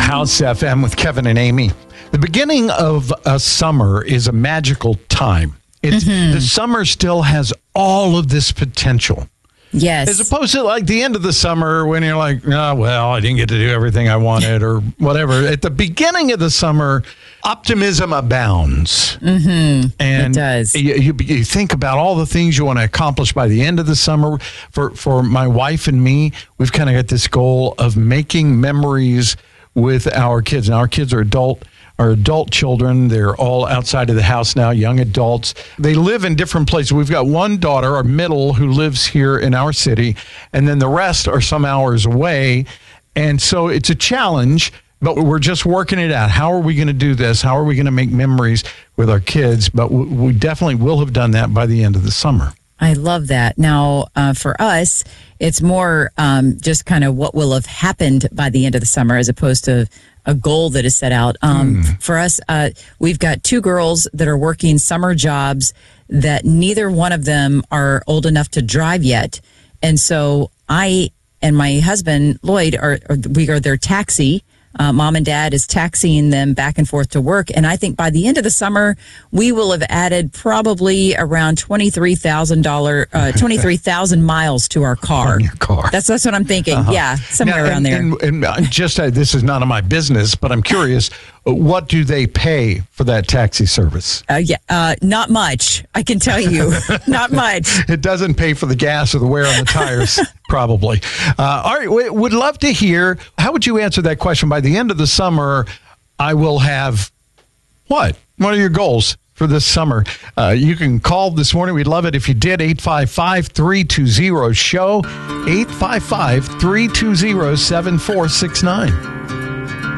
House FM with Kevin and Amy. The beginning of a summer is a magical time. The summer still has all of this potential. Yes. As opposed to like the end of the summer when you're like, oh, well, I didn't get to do everything I wanted or whatever. At the beginning of the summer, optimism abounds. And it does. You think about all the things you want to accomplish by the end of the summer. For my wife and me, we've kind of got this goal of making memories with our kids. Now, our kids are adult children. They're all outside of the house now, young adults. They live in different places. We've got one daughter, our middle, who lives here in our city, and then the rest are some hours away. And so it's a challenge, but we're just working it out. How are we going to do this? How are we going to make memories with our kids? But we definitely will have done that by the end of the summer. I love that. Now, for us, it's more just kind of what will have happened by the end of the summer as opposed to a goal that is set out. For us, we've got two girls that are working summer jobs that neither one of them are old enough to drive yet. And so I and my husband, Lloyd, we are their taxi. Mom and Dad is taxiing them back and forth to work. And I think by the end of the summer, we will have added probably around $23,000 miles to our car. On your car. That's what I'm thinking. Yeah, somewhere around there. And just this is none of my business, but I'm curious, what do they pay for that taxi service? Not much. I can tell you, not much. It doesn't pay for the gas or the wear on the tires, probably. All right, would love to hear, how would you answer that question? By the end of the summer, I will have what? What are your goals for this summer? You can call this morning. We'd love it if you did. 855-320-SHOW, 855-320-7469.